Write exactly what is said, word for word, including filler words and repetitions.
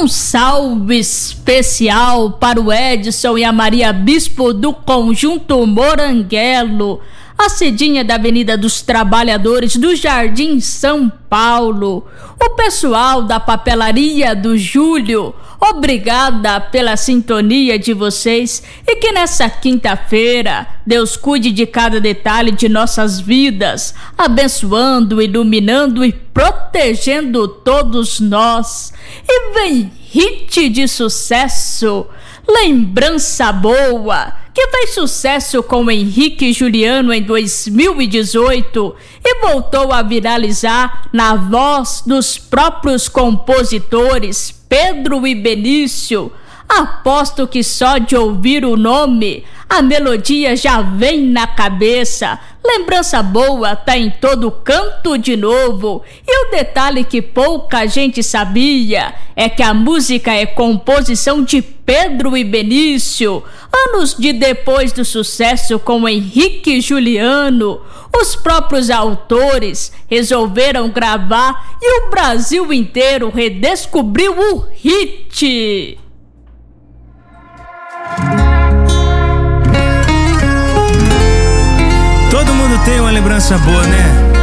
Um salve especial para o Edson e a Maria Bispo do Conjunto Moranguelo, a Cidinha da Avenida dos Trabalhadores do Jardim São Paulo, o pessoal da Papelaria do Júlio. Obrigada pela sintonia de vocês e que nessa quinta-feira Deus cuide de cada detalhe de nossas vidas, abençoando, iluminando e protegendo todos nós. E vem hit de sucesso, Lembrança Boa, que fez sucesso com Henrique e Juliano em dois mil e dezoito e voltou a viralizar na voz dos próprios compositores Pedro e Benício. Aposto que só de ouvir o nome, a melodia já vem na cabeça. Lembrança Boa tá em todo canto de novo. E o detalhe que pouca gente sabia é que a música é composição de Pedro e Benício. Anos de depois do sucesso com Henrique e Juliano, os próprios autores resolveram gravar e o Brasil inteiro redescobriu o hit. Todo mundo tem uma lembrança boa, né?